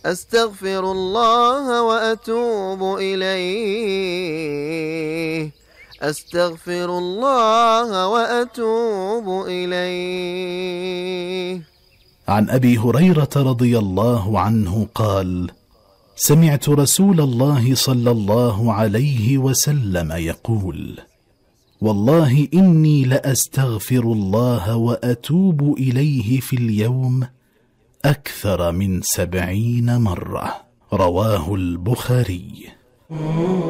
أستغفر الله وأتوب إليه. أستغفر الله وأتوب إليه. عن أبي هريرة رضي الله عنه قال: سمعت رسول الله صلى الله عليه وسلم يقول: والله إني لأستغفر الله وأتوب إليه في اليوم أكثر من 70 مرة. رواه البخاري.